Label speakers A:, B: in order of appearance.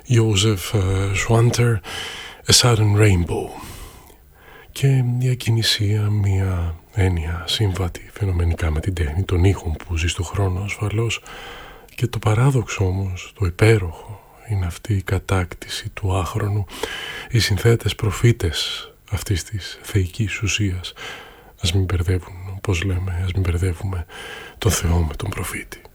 A: Joseph Schwanter, A Sudden Rainbow. Και η ακινησία, μια έννοια σύμβατη φαινομενικά με την τέχνη των ήχων που ζει στο χρόνο ασφαλώς, και το παράδοξο όμως, το υπέροχο, είναι αυτή η κατάκτηση του άχρονου, οι συνθέτες προφήτες αυτής της θεϊκής ουσίας. Ας μην μπερδεύουν, όπως λέμε, ας μην μπερδεύουμε τον Θεό με τον προφήτη.